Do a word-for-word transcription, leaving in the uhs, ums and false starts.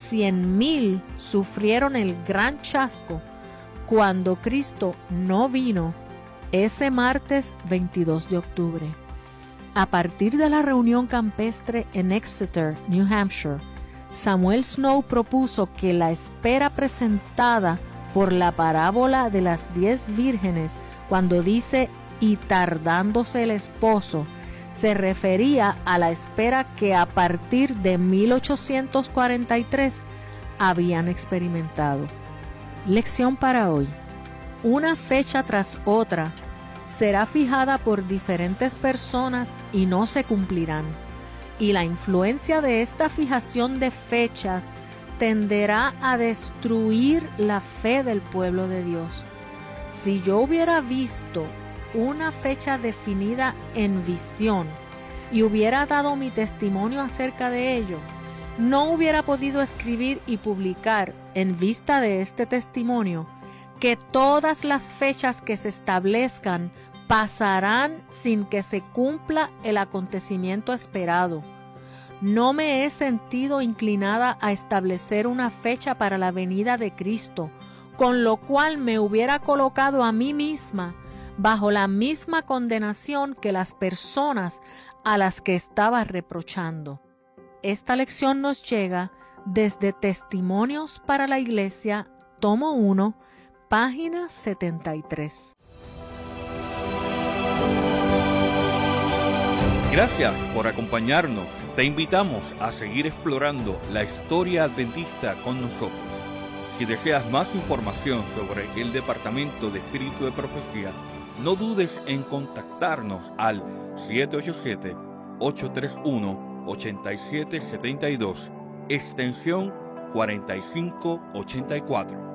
cien mil sufrieron el gran chasco cuando Cristo no vino ese martes veintidós de octubre. A partir de la reunión campestre en Exeter, New Hampshire, Samuel Snow propuso que la espera presentada por la parábola de las diez vírgenes, cuando dice «y tardándose el esposo», se refería a la espera que a partir de mil ochocientos cuarenta y tres habían experimentado. Lección para hoy. Una fecha tras otra será fijada por diferentes personas y no se cumplirán. Y la influencia de esta fijación de fechas tenderá a destruir la fe del pueblo de Dios. Si yo hubiera visto una fecha definida en visión y hubiera dado mi testimonio acerca de ello, no hubiera podido escribir y publicar en vista de este testimonio que todas las fechas que se establezcan pasarán sin que se cumpla el acontecimiento esperado. No me he sentido inclinada a establecer una fecha para la venida de Cristo, con lo cual me hubiera colocado a mí misma bajo la misma condenación que las personas a las que estaba reprochando. Esta lección nos llega desde Testimonios para la Iglesia, tomo uno, página setenta y tres. Gracias por acompañarnos. Te invitamos a seguir explorando la historia adventista con nosotros. Si deseas más información sobre el Departamento de Espíritu de Profecía, no dudes en contactarnos al siete ocho siete, ocho tres uno, ocho siete siete dos, extensión cuarenta y cinco ochenta y cuatro.